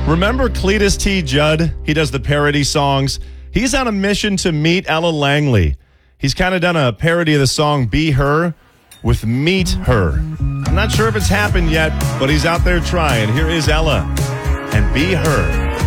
Remember Cletus T. Judd? He does the parody songs. He's on a mission to meet Ella Langley. He's kind of done a parody of the song Be Her with Meet Her. I'm not sure if it's happened yet, but he's out there trying. Here is Ella and Be Her.